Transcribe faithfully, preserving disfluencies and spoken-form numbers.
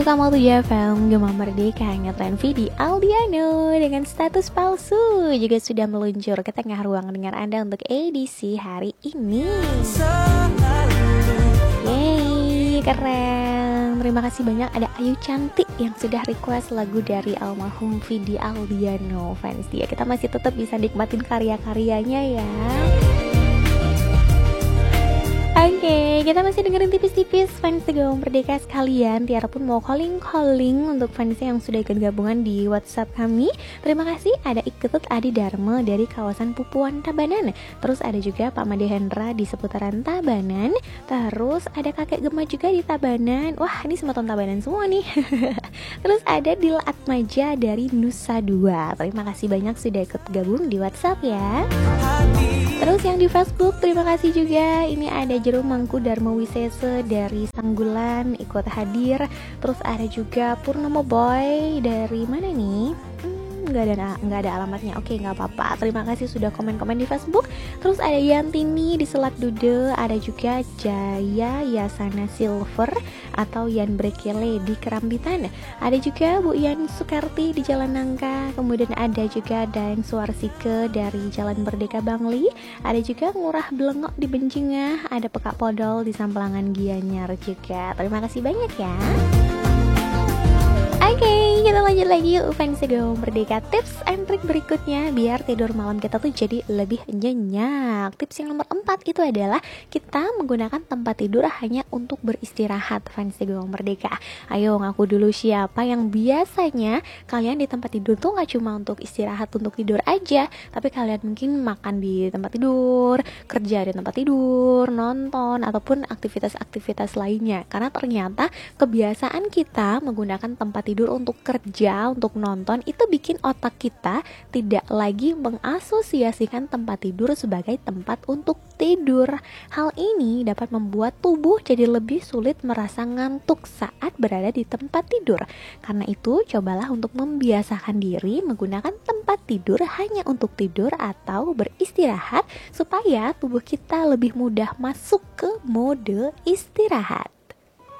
Kamu tuh ya film Gema Merdeka ngetren Vidi Aldiano dengan status palsu juga sudah meluncur ke tengah ruang dengar Anda untuk edisi hari ini. Yeay, keren. Terima kasih banyak ada Ayu Cantik yang sudah request lagu dari almarhum Vidi Aldiano. Fans dia, kita masih tetap bisa nikmatin karya-karyanya ya. Oke, okay, kita masih dengerin tipis-tipis fans Gema Merdeka sekalian. Tiara pun mau calling-calling untuk fans yang sudah ikut gabungan di WhatsApp kami. Terima kasih ada Iketut Adi Dharma dari kawasan Pupuan Tabanan. Terus ada juga Pak Made Hendra di seputaran Tabanan. Terus ada Kakek Gema juga di Tabanan. Wah, ini semeton Tabanan semua nih. Terus ada Dila Atmaja dari Nusa Dua. Terima kasih banyak sudah ikut gabung di WhatsApp ya. Terus yang di Facebook, terima kasih juga. Ini ada Jero Mangku Dharma Wisese dari Sanggulan ikut hadir. Terus ada juga Purnomo Boy dari mana nih? Hmm, nggak ada nggak ada alamatnya. Oke, nggak apa-apa. Terima kasih sudah komen-komen di Facebook. Terus ada Yantini di Selat Dude. Ada juga Jaya Yasana Silver atau Yan Brekele di Kerambitan. Ada juga Bu Yan Sukarti di Jalan Nangka. Kemudian ada juga Daeng Suarsike dari Jalan Merdeka Bangli. Ada juga Ngurah Blengok di Benjingah. Ada Pekak Podol di Sampelangan Gianyar juga. Terima kasih banyak ya. Oke, okay, kita lanjut lagi yuk fans Gema Merdeka. Tips and trik berikutnya biar tidur malam kita tuh jadi lebih nyenyak. Tips yang nomor empat itu adalah kita menggunakan tempat tidur hanya untuk beristirahat fans Gema Merdeka. Ayo ngaku dulu siapa yang biasanya kalian di tempat tidur tuh gak cuma untuk istirahat untuk tidur aja, tapi kalian mungkin makan di tempat tidur, kerja di tempat tidur, nonton ataupun aktivitas-aktivitas lainnya. Karena ternyata kebiasaan kita menggunakan tempat tidur untuk kerja, untuk nonton, itu bikin otak kita tidak lagi mengasosiasikan tempat tidur sebagai tempat untuk tidur. Hal ini dapat membuat tubuh jadi lebih sulit merasa ngantuk saat berada di tempat tidur. Karena itu, cobalah untuk membiasakan diri menggunakan tempat tidur hanya untuk tidur atau beristirahat supaya tubuh kita lebih mudah masuk ke mode istirahat.